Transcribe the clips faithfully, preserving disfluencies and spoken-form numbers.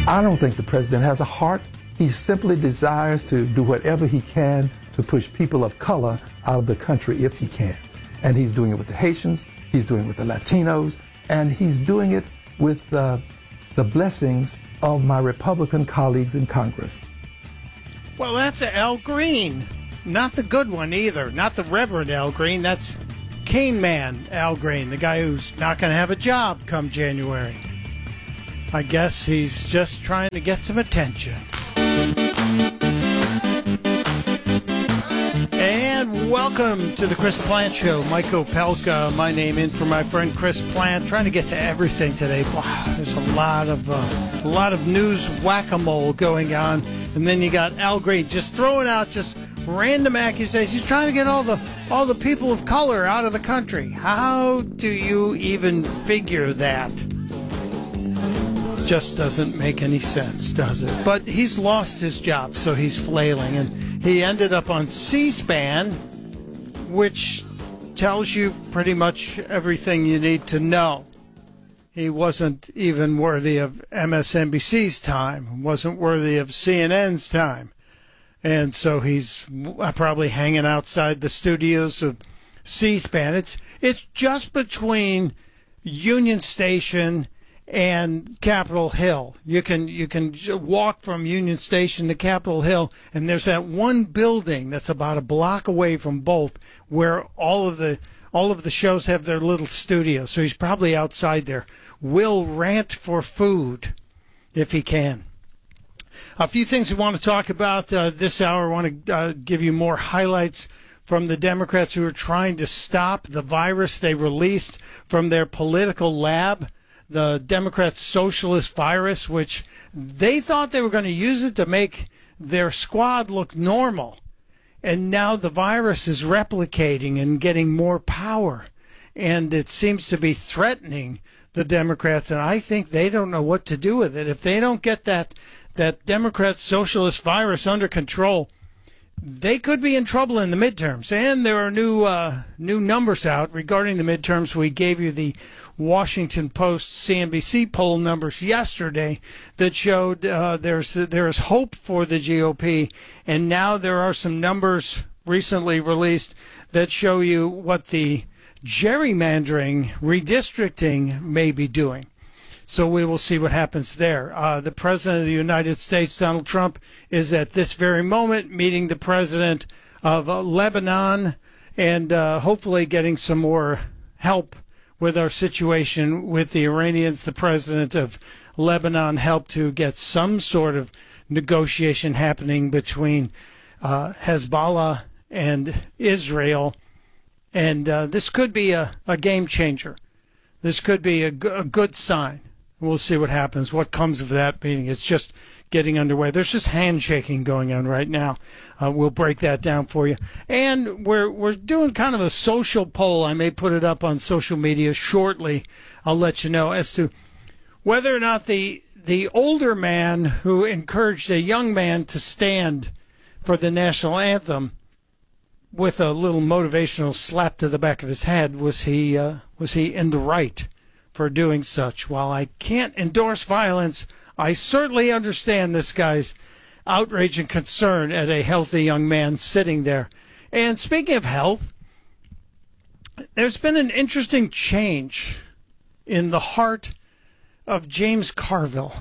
I don't think the president has a heart. He simply desires to do whatever he can to push people of color out of the country if he can. And he's doing it with the Haitians, he's doing it with the Latinos, and he's doing it with uh, the blessings of my Republican colleagues in Congress. Well, that's Al Green. Not the good one either. Not the Reverend Al Green. That's Cane Man Al Green, the guy who's not going to have a job come January. I guess he's just trying to get some attention. And welcome to the Chris Plant Show. Mike Opelka, my name, in for my friend Chris Plant. Trying to get to everything today. Wow, there's a lot of uh, a lot of news whack-a-mole going on. And then you got Al Green just throwing out just random accusations. He's trying to get all the all the people of color out of the country. How do you even figure that? Just doesn't make any sense, does it? But he's lost his job, so he's flailing. And he ended up on C-SPAN, which tells you pretty much everything you need to know. He wasn't even worthy of M S N B C's time, wasn't worthy of C N N's time. And so he's probably hanging outside the studios of C-SPAN. It's, it's just between Union Station and Capitol Hill. You can you can walk from Union Station to Capitol Hill, and there's that one building that's about a block away from both, where all of the all of the shows have their little studios. So he's probably outside there. Will rant for food if he can. A few things we want to talk about uh, this hour. I want to uh, give you more highlights from the Democrats who are trying to stop the virus they released from their political lab. The Democrats' socialist virus, which they thought they were going to use it to make their squad look normal. And now the virus is replicating and getting more power. And it seems to be threatening the Democrats. And I think they don't know what to do with it. If they don't get that, that Democrat socialist virus under control, they could be in trouble in the midterms. And there are new uh, new numbers out regarding the midterms. We gave you the Washington Post C N B C poll numbers yesterday that showed uh, there's there's hope for the G O P, and now there are some numbers recently released that show you what the gerrymandering, redistricting may be doing. So we will see what happens there. Uh, the President of the United States, Donald Trump, is at this very moment meeting the President of uh, Lebanon and uh, hopefully getting some more help with our situation with the Iranians. The President of Lebanon helped to get some sort of negotiation happening between uh, Hezbollah and Israel. And uh, this could be a, a game changer. This could be a, g- a good sign. We'll see what happens, what comes of that meeting. It's just getting underway. There's just handshaking going on right now. Uh, we'll break that down for you. And we're we're doing kind of a social poll. I may put it up on social media shortly. I'll let you know as to whether or not the the older man who encouraged a young man to stand for the national anthem with a little motivational slap to the back of his head, was he uh, was he in the right for doing such? While I can't endorse violence, I certainly understand this guy's outrage and concern at a healthy young man sitting there. And speaking of health, there's been an interesting change in the heart of James Carville.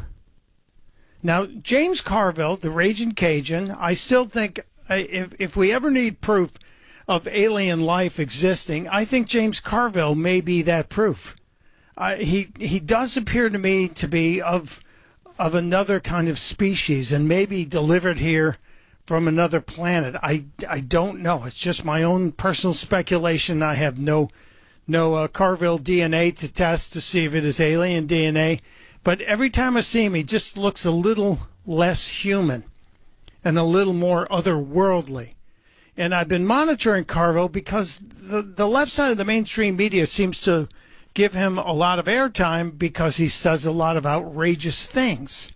Now, James Carville, the Raging Cajun, I still think if if we ever need proof of alien life existing, I think James Carville may be that proof. Uh, he he does appear to me to be of of another kind of species and maybe delivered here from another planet. I, I don't know. It's just my own personal speculation. I have no no uh, Carville D N A to test to see if it is alien D N A. But every time I see him, he just looks a little less human and a little more otherworldly. And I've been monitoring Carville because the, the left side of the mainstream media seems to give him a lot of airtime because he says a lot of outrageous things.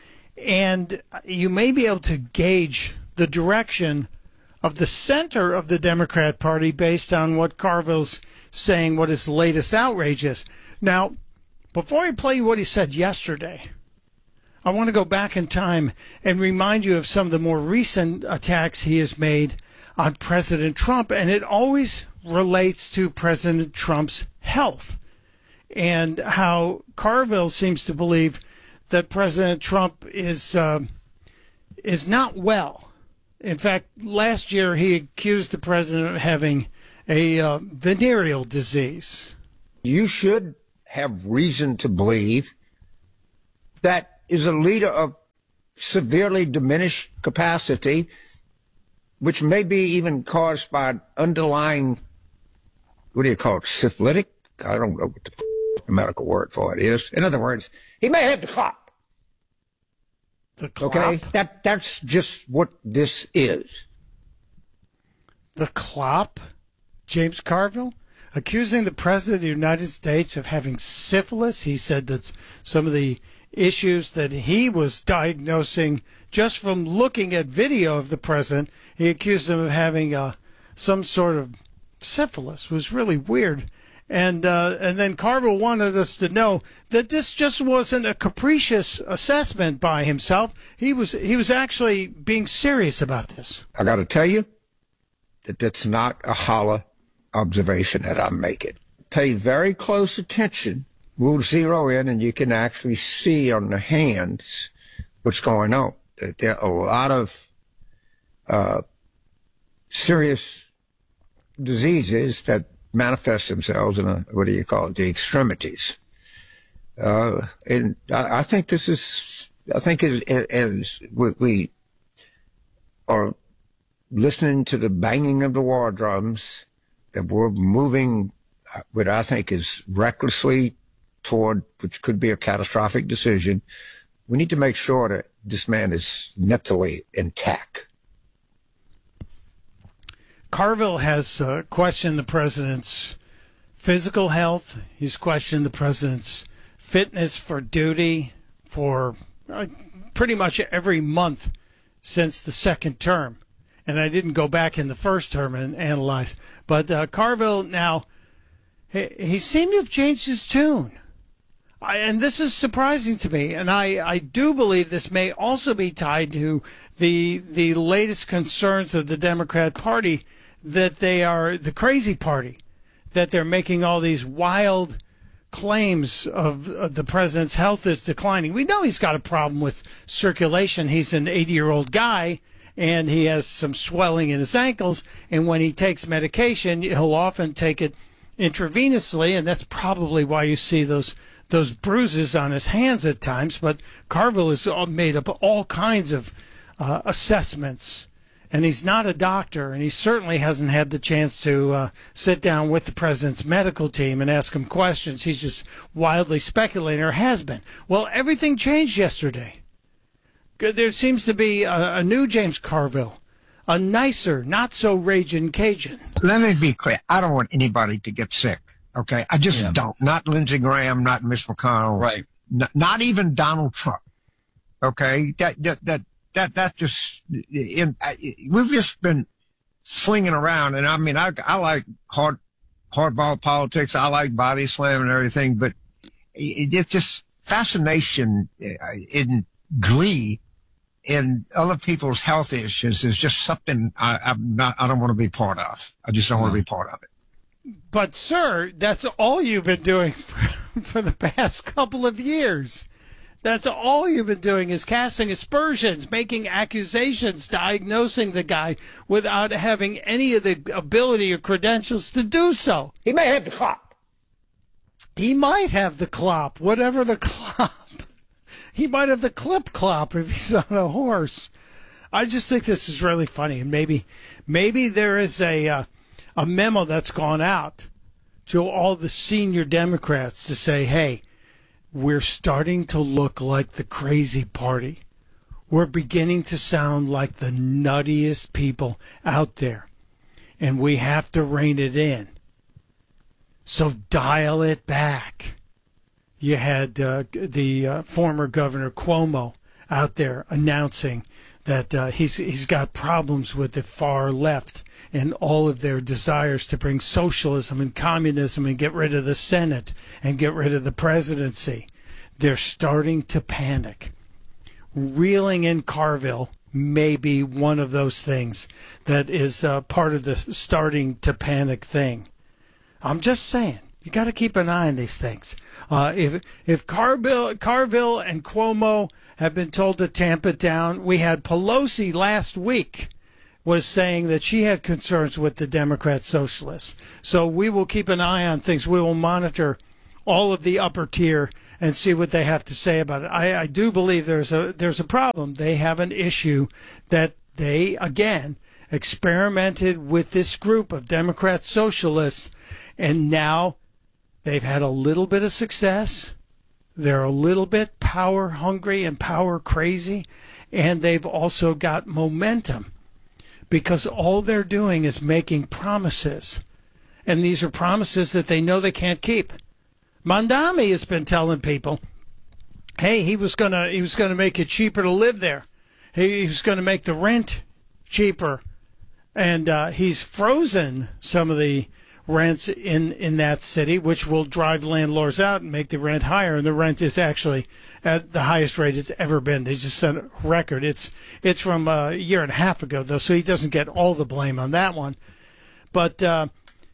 And you may be able to gauge the direction of the center of the Democrat Party based on what Carville's saying, what his latest outrage is. Now, before I play you what he said yesterday, I want to go back in time and remind you of some of the more recent attacks he has made on President Trump, and it always relates to President Trump's health and how Carville seems to believe that President Trump is uh, is not well. In fact, last year he accused the president of having a uh, venereal disease. You should have reason to believe that is a leader of severely diminished capacity, which may be even caused by an underlying, what do you call it, syphilitic? I don't know what the, f- the medical word for it is. In other words, he may have the clot. The clot? Okay? That, that's just what this is. The clop? James Carville? Accusing the President of the United States of having syphilis. He said that some of the issues that he was diagnosing just from looking at video of the President, he accused him of having uh, some sort of syphilis. It was really weird. And uh, and then Carville wanted us to know that this just wasn't a capricious assessment by himself. He was he was actually being serious about this. I got to tell you that that's not a holler observation that I'm making. Pay very close attention. We'll zero in, and you can actually see on the hands what's going on. There are a lot of uh, serious diseases that manifest themselves in a, what do you call it, the extremities. Uh, and I, I think this is, I think as, as we, we are listening to the banging of the war drums, that we're moving what I think is recklessly toward, which could be a catastrophic decision. We need to make sure that this man is mentally intact. Carville has uh, questioned the president's physical health. He's questioned the president's fitness for duty for uh, pretty much every month since the second term. And I didn't go back in the first term and analyze. But uh, Carville now, he, he seemed to have changed his tune. I, and this is surprising to me. And I, I do believe this may also be tied to the the latest concerns of the Democrat Party, that they are the crazy party, that they're making all these wild claims of, of the president's health is declining. We know he's got a problem with circulation. He's an eighty-year-old guy, and he has some swelling in his ankles, and when he takes medication, he'll often take it intravenously, and that's probably why you see those those bruises on his hands at times. But Carville has made up all kinds of uh, assessments, and he's not a doctor, and he certainly hasn't had the chance to uh, sit down with the president's medical team and ask him questions. He's just wildly speculating, or has been. Well, everything changed yesterday. There seems to be a, a new James Carville, a nicer, not so raging Cajun. Let me be clear. I don't want anybody to get sick. Okay, I just Yeah. don't. Not Lindsey Graham, not Mitch McConnell, Right. N- not even Donald Trump. Okay, that that that that that just in, I, we've just been slinging around, and I mean, I I like hard hardball politics. I like body slam and everything, but it, it's just fascination in glee in other people's health issues is just something I, I'm not. I don't want to be part of. I just don't want to be part of it. But, sir, that's all you've been doing for, for the past couple of years. That's all you've been doing is casting aspersions, making accusations, diagnosing the guy without having any of the ability or credentials to do so. He may have the clop. He might have the clop, whatever the clop. He might have the clip clop if he's on a horse. I just think this is really funny, and maybe, maybe there is a uh, a memo that's gone out to all the senior Democrats to say, "Hey, we're starting to look like the crazy party. We're beginning to sound like the nuttiest people out there, and we have to rein it in. So dial it back." You had uh, the uh, former Governor Cuomo out there announcing that uh, he's he's got problems with the far left and all of their desires to bring socialism and communism and get rid of the Senate and get rid of the presidency. They're starting to panic. reeling in Carville may be one of those things that is uh, part of the starting to panic thing. I'm just saying, you got to keep an eye on these things. Uh, if if Carville, Carville and Cuomo have been told to tamp it down, we had Pelosi last week was saying that she had concerns with the Democrat socialists. So we will keep an eye on things. We will monitor all of the upper tier and see what they have to say about it. I, I do believe there's a there's a problem. They have an issue that they, again, experimented with this group of Democrat socialists, and now they've had a little bit of success. They're a little bit power hungry and power crazy, and they've also got momentum because all they're doing is making promises, and these are promises that they know they can't keep. Mondami has been telling people, hey, he was gonna he was gonna make it cheaper to live there. He, he was gonna make the rent cheaper, and uh, he's frozen some of the rents in, in that city, which will drive landlords out and make the rent higher. And the rent is actually at the highest rate it's ever been. They just set a record. It's it's from a year and a half ago, though, so he doesn't get all the blame on that one. But uh,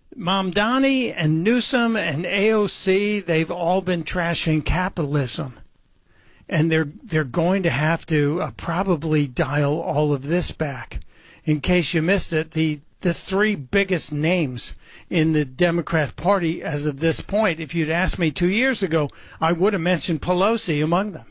Mamdani and Newsom and A O C, they've all been trashing capitalism. And they're they're going to have to uh, probably dial all of this back. In case you missed it, the, the three biggest names in the Democrat Party as of this point, if you'd asked me two years ago, I would have mentioned Pelosi among them.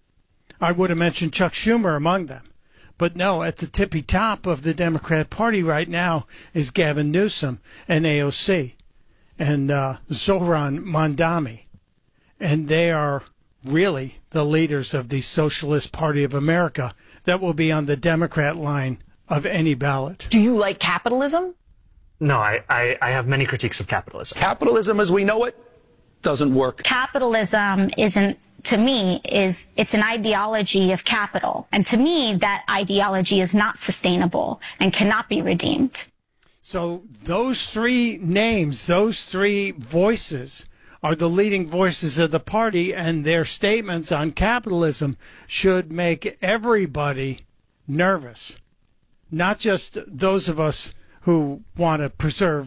I would have mentioned Chuck Schumer among them. But no, at the tippy top of the Democrat Party right now is Gavin Newsom and A O C and uh, Zohran Mamdani. And they are really the leaders of the Socialist Party of America that will be on the Democrat line of any ballot. Do you like capitalism? No, I, I, I have many critiques of capitalism. Capitalism as we know it doesn't work. Capitalism isn't, to me, is it's an ideology of capital. And to me, that ideology is not sustainable and cannot be redeemed. So those three names, those three voices are the leading voices of the party, and their statements on capitalism should make everybody nervous. Not just those of us who want to preserve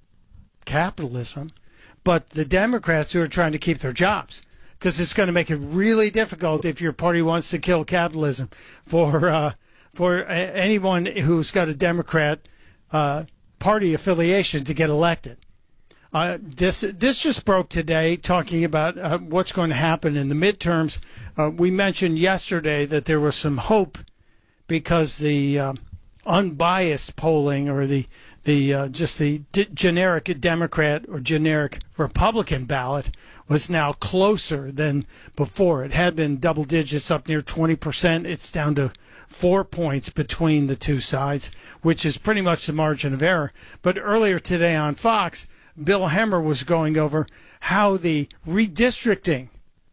capitalism, but the Democrats who are trying to keep their jobs, because it's going to make it really difficult if your party wants to kill capitalism for uh, for a- anyone who's got a Democrat uh, party affiliation to get elected. Uh, this this just broke today, talking about uh, what's going to happen in the midterms. Uh, we mentioned yesterday that there was some hope because the uh, unbiased polling, or the the uh, just the d- generic Democrat or generic Republican ballot, was now closer than before. It had been double digits, up near twenty percent. It's down to four points between the two sides, which is pretty much the margin of error. But earlier today on Fox, Bill Hemmer was going over how the redistricting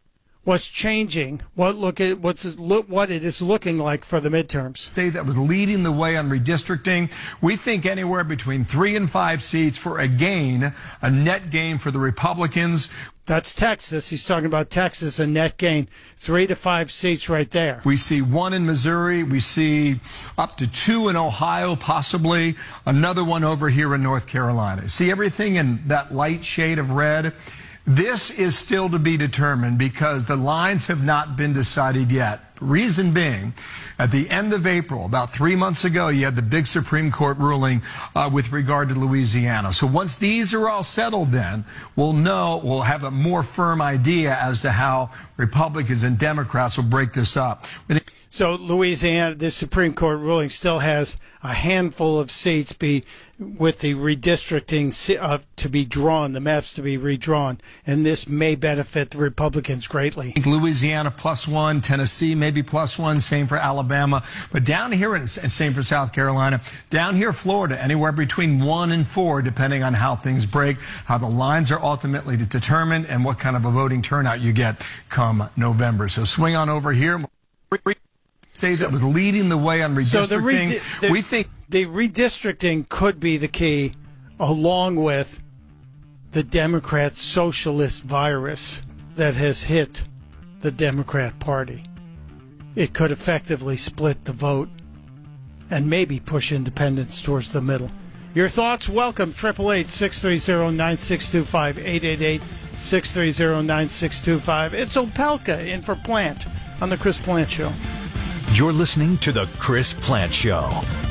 was changing, what look at what's look what it is looking like for the midterms. State that was leading the way on redistricting. We think anywhere between three and five seats for a gain, a net gain for the Republicans. That's Texas. He's talking about Texas, a net gain, three to five seats right there. We see one in Missouri. We see up to two in Ohio, possibly another one over here in North Carolina. See everything in that light shade of red? This is still to be determined because the lines have not been decided yet. Reason being, at the end of April, about three months ago, you had the big Supreme Court ruling uh, with regard to Louisiana. So once these are all settled, then we'll know, we'll have a more firm idea as to how Republicans and Democrats will break this up. So Louisiana, the Supreme Court ruling still has a handful of seats be with the redistricting uh, to be drawn, the maps to be redrawn, and this may benefit the Republicans greatly. Louisiana plus one, Tennessee maybe plus one, same for Alabama. But down here, and same for South Carolina, down here Florida, anywhere between one and four, depending on how things break, how the lines are ultimately determined, and what kind of a voting turnout you get come November. So swing on over here. Say that was leading the way on redistricting. So the redi- the, we think the redistricting could be the key, along with the Democrat socialist virus that has hit the Democrat Party. it could effectively split the vote and maybe push independents towards the middle. Your thoughts? Welcome. eight eight eight, six three zero, nine six two five. eight eight eight, six three zero, nine six two five. It's Opelka in for Plant on the Chris Plant Show. You're listening to the Chris Plant Show.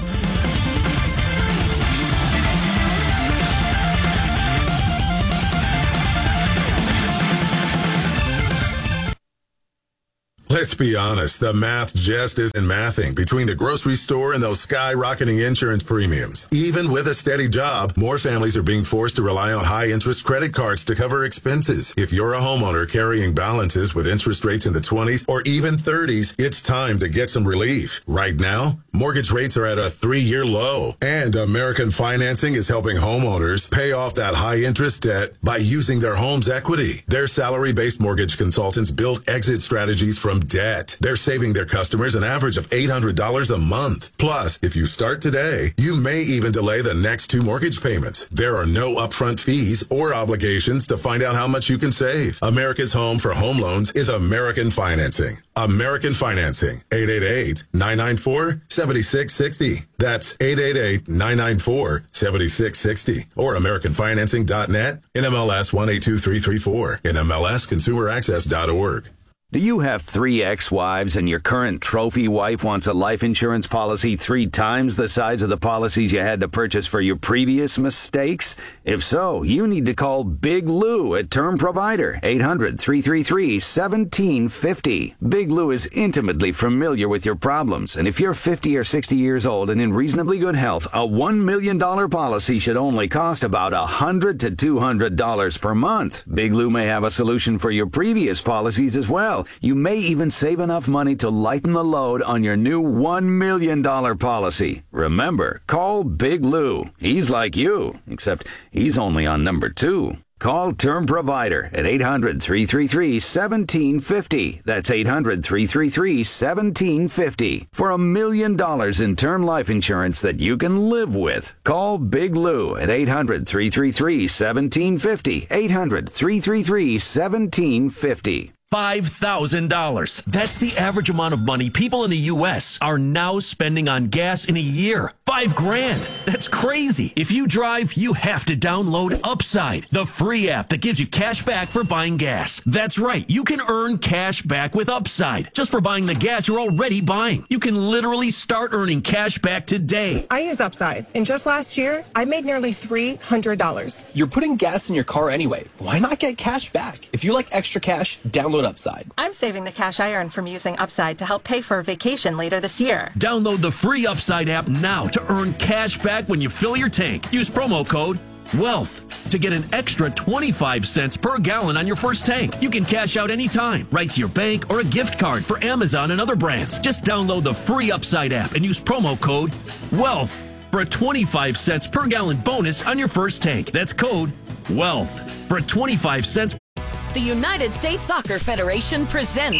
Let's be honest, the math just isn't mathing between the grocery store and those skyrocketing insurance premiums. Even with a steady job, more families are being forced to rely on high-interest credit cards to cover expenses. If you're a homeowner carrying balances with interest rates in the twenties or even thirties, it's time to get some relief. Right now, mortgage rates are at a three-year low, and American Financing is helping homeowners pay off that high-interest debt by using their home's equity. Their salary-based mortgage consultants build exit strategies from debt. They're saving their customers an average of eight hundred dollars a month. Plus, if you start today, you may even delay the next two mortgage payments. There are no upfront fees or obligations to find out how much you can save. America's home for home loans is American Financing. American Financing. eight eight eight, nine nine four, seven six six zero. That's eight eight eight, nine nine four, seven six six zero. Or American Financing dot net, N M L S one eight two three three four, N M L S consumer access dot org. Do you have three ex-wives and your current trophy wife wants a life insurance policy three times the size of the policies you had to purchase for your previous mistakes? If so, you need to call Big Lou at Term Provider, eight hundred, three three three, one seven five zero. Big Lou is intimately familiar with your problems, and if you're fifty or sixty years old and in reasonably good health, a one million dollars policy should only cost about one hundred to two hundred dollars per month. Big Lou may have a solution for your previous policies as well. You may even save enough money to lighten the load on your new one million dollars policy. Remember, call Big Lou. He's like you, except he's only on number two. Call Term Provider at eight hundred, three three three, one seven five zero. That's eight hundred, three three three, one seven five zero. For a million dollars in term life insurance that you can live with. Call Big Lou at eight hundred, three three three, one seven five zero. eight hundred, three three three, one seven five zero. five thousand dollars. That's the average amount of money people in the U S are now spending on gas in a year. Five grand. That's crazy. If you drive, you have to download Upside, the free app that gives you cash back for buying gas. That's right. You can earn cash back with Upside just for buying the gas you're already buying. You can literally start earning cash back today. I use Upside, and just last year, I made nearly three hundred dollars. You're putting gas in your car anyway. Why not get cash back? If you like extra cash, download Upside. I'm saving the cash I earn from using Upside to help pay for a vacation later this year. Download the free Upside app now to earn cash back when you fill your tank. Use promo code WEALTH to get an extra twenty-five cents per gallon on your first tank. You can cash out anytime, right to your bank or a gift card for Amazon and other brands. Just download the free Upside app and use promo code WEALTH for a twenty-five cents per gallon bonus on your first tank. That's code WEALTH for a twenty-five cents. The United States Soccer Federation presents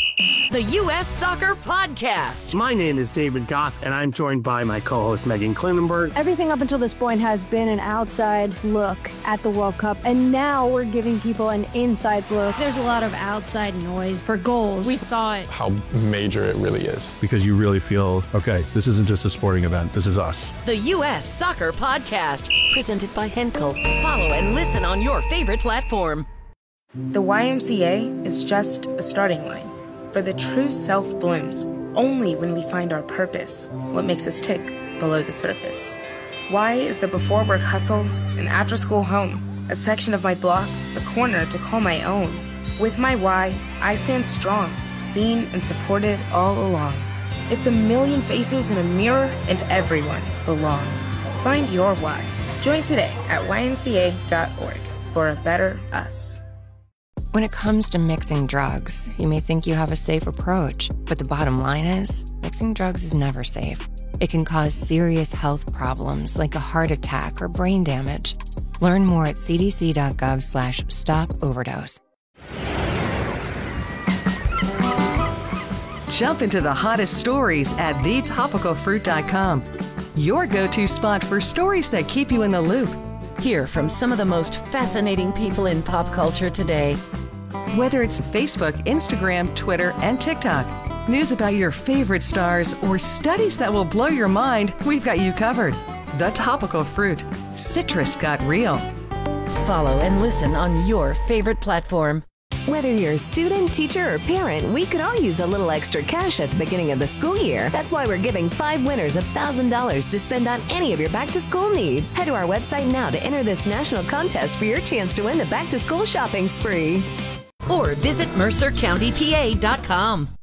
the U S Soccer Podcast. My name is David Goss, and I'm joined by my co-host Megan Klinenberg. Everything up until this point has been an outside look at the World Cup, and now we're giving people an inside look. There's a lot of outside noise for goals. We thought how major it really is. Because you really feel, okay, this isn't just a sporting event, this is us. The U S Soccer Podcast, presented by Henkel. Follow and listen on your favorite platform. The Y M C A is just a starting line, for the true self blooms only when we find our purpose, what makes us tick below the surface. Y is the before work hustle, an after school home, a section of my block, a corner to call my own. With my Y, I stand strong, seen and supported all along. It's a million faces in a mirror, and everyone belongs. Find your Y. Join today at Y M C A dot org for a better us. When it comes to mixing drugs, you may think you have a safe approach, but the bottom line is, mixing drugs is never safe. It can cause serious health problems like a heart attack or brain damage. Learn more at c d c dot gov slash stop overdose. Jump into the hottest stories at the topical fruit dot com. Your go-to spot for stories that keep you in the loop. Hear from some of the most fascinating people in pop culture today. Whether it's Facebook, Instagram, Twitter, and TikTok, News about your favorite stars, or studies that will blow your mind, we've got you covered. The Topical Fruit. Citrus got real. Follow and listen on your favorite platform. Whether you're a student, teacher, or parent, we could all use a little extra cash at the beginning of the school year. That's why we're giving five winners one thousand dollars to spend on any of your back-to-school needs. Head to our website now to enter this national contest for your chance to win the back-to-school shopping spree. Or visit mercer county p a dot com.